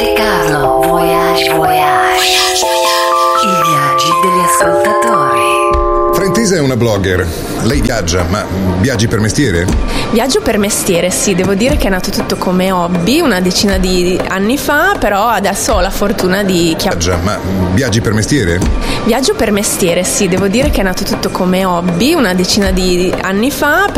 Monte Carlo, Voyage Voyage. I viaggi degli ascoltatori. Frentisa è una blogger. Lei viaggia, ma viaggi per mestiere? Viaggio per mestiere, sì, devo dire che è nato tutto come hobby una decina di anni fa, però adesso ho la fortuna di Viaggia, ma viaggi per mestiere? Viaggio per mestiere, sì, devo dire che è nato tutto come hobby una decina di anni fa.